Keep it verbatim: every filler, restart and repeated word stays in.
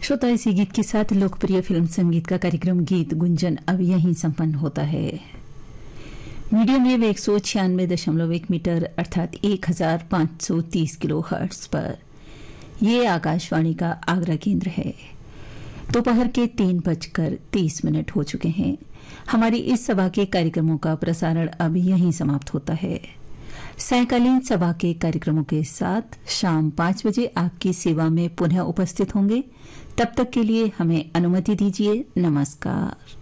श्रोता, इसी गीत के साथ लोकप्रिय फिल्म संगीत का कार्यक्रम गीत गुंजन अब यहीं संपन्न होता है। मीडियम वेव एक सौ छियानवे दशमलव एक मीटर अर्थात एक हजार पांच सौ तीस किलो हर्ट्ज पर यह आकाशवाणी का आगरा केंद्र है। दोपहर के तीन बजकर तीस मिनट हो चुके हैं। हमारी इस सभा के कार्यक्रमों का प्रसारण अब यहीं समाप्त होता है। सायंकालीन सभा के कार्यक्रमों के साथ शाम पांच बजे आपकी सेवा में पुनः उपस्थित होंगे। तब तक के लिए हमें अनुमति दीजिए। नमस्कार।